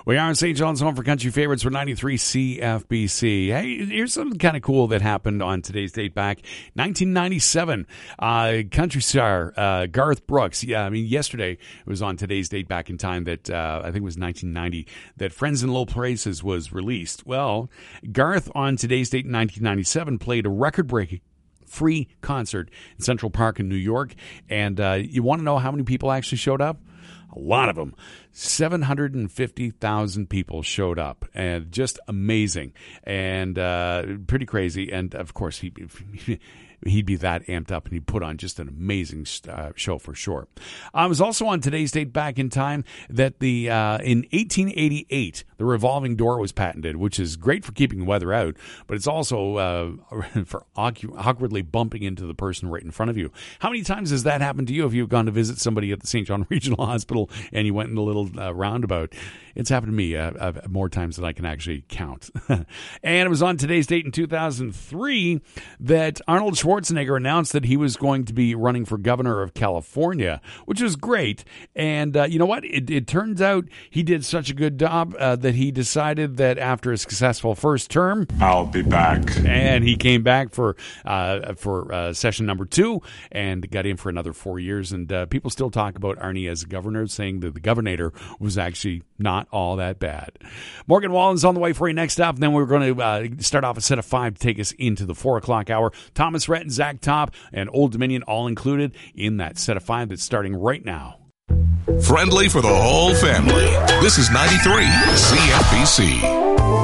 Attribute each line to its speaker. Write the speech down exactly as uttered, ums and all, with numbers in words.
Speaker 1: We are Saint John's home for country favorites for ninety-three C F B C. Hey, here's something kind of cool that happened on today's date back nineteen ninety-seven. Uh, country star uh, Garth Brooks. Yeah, I mean, yesterday it was on today's date back in time that uh, I think it was nineteen ninety that Friends in Low Places was released. Well, Garth on today's date in nineteen ninety-seven played a record-breaking free concert in Central Park in New York. And uh, you want to know how many people actually showed up? A lot of them. seven hundred fifty thousand people showed up, and just amazing and uh, pretty crazy. And of course, he, he'd be that amped up, and he'd put on just an amazing uh, show for sure. I was also on today's date back in time that the uh, in eighteen eighty-eight, the revolving door was patented, which is great for keeping the weather out, but it's also uh, for awkwardly bumping into the person right in front of you. How many times has that happened to you if you've gone to visit somebody at the Saint John Regional Hospital and you went in a little uh, roundabout? It's happened to me uh, uh, more times than I can actually count. And it was on today's date in two thousand three that Arnold Schwarzenegger announced that he was going to be running for governor of California, which was great. And uh, you know what? It, it turns out he did such a good job uh, that he decided that after a successful first term,
Speaker 2: I'll be back.
Speaker 1: And he came back for uh, for uh, session number two and got in for another four years. And uh, people still talk about Arnie as a governor, saying that the governor was actually not all that bad. Morgan Wallen's on the way for you next up. And then we're going to uh, start off a set of five to take us into the four o'clock hour. Thomas Rhett and Zach Top and Old Dominion all included in that set of five that's starting right now.
Speaker 3: Friendly for the whole family. This is ninety-three C F B C.